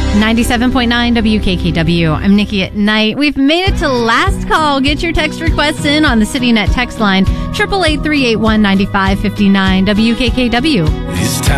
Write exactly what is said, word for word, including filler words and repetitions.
ninety-seven point nine W K K W. I'm Nikki at Night. We've made it to last call. Get your text requests in on the CityNet text line, eight eight eight, three eight one, nine five five nine, W K K W. It's time.